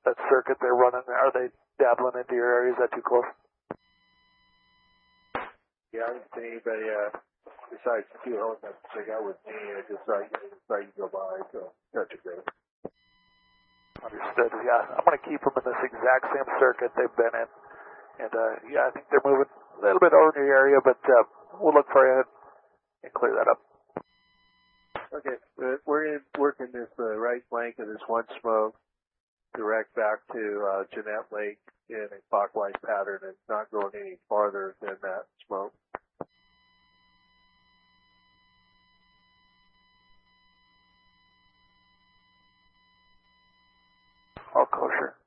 that circuit they're running, are they dabbling into your area? Is that too close? Yeah, I didn't see anybody besides the two elements they got with me. I just saw you go by, so that's great. Understood. Yeah, I'm going to keep them in this exact same circuit they've been in. And, yeah, I think they're moving a little bit over in your area, but we'll look for you and clear that up. Okay, we're going to work in this right flank of this one smoke, direct back to Jeanette Lake in a clockwise pattern and not going any farther than that smoke. All kosher.